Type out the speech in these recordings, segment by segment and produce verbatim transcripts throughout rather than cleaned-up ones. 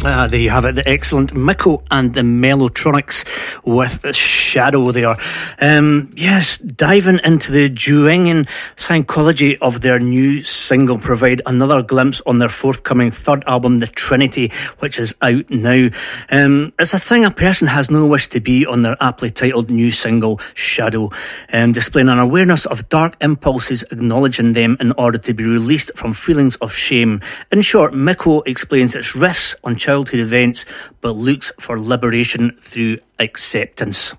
Ah, there you have it, the excellent Miko and the Mellotronics with Shadow there. Um, yes, diving into the Jungian psychology of their new single, provide another glimpse on their forthcoming third album, The Trinity, which is out now. Um, it's a thing a person has no wish to be on their aptly titled new single, Shadow, um, displaying an awareness of dark impulses, acknowledging them in order to be released from feelings of shame. In short, Miko explains its riffs on childhood events, but looks for liberation through acceptance.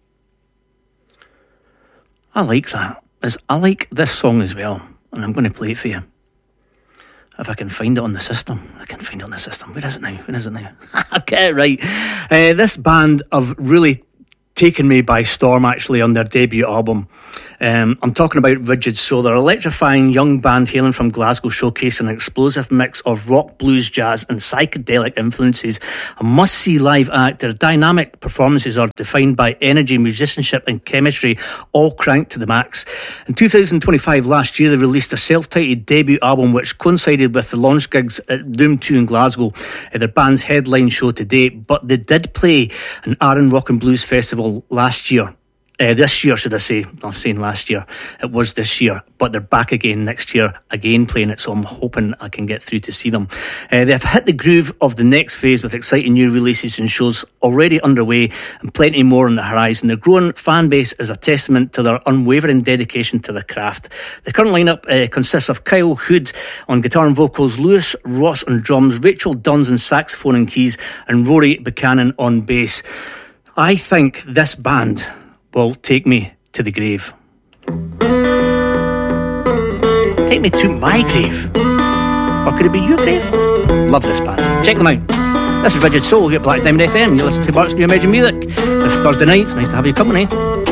I like that. As I like this song as well, and I'm going to play it for you. If I can find it on the system. I can find it on the system. Where is it now? Where is it now? I'll get it right. Uh, this band have really taken me by storm, actually, on their debut album. Um, I'm talking about Rigid Soul. They're an electrifying young band hailing from Glasgow, showcasing an explosive mix of rock, blues, jazz and psychedelic influences. A must-see live act. Their dynamic performances are defined by energy, musicianship and chemistry, all cranked to the max. In two thousand twenty-five, last year, they released their self-titled debut album, which coincided with the launch gigs at Room two in Glasgow, uh, their band's headline show to date. But they did play an Arran Rock and Blues Festival last year. Uh, this year, should I say. I'm saying last year. It was this year. But they're back again next year, again playing it, so I'm hoping I can get through to see them. Uh, they have hit the groove of the next phase with exciting new releases and shows already underway and plenty more on the horizon. Their growing fan base is a testament to their unwavering dedication to their craft. The current lineup uh, consists of Kyle Hood on guitar and vocals, Lewis Ross on drums, Rachel Duns on saxophone and keys, and Rory Buchanan on bass. I think this band will take me to the grave. Take me to my grave. Or could it be your grave? Love this band. Check them out. This is Rigid Soul here at Black Diamond F M. You listen to Mark's New Emerging Music this Thursday night. It's nice to have your company.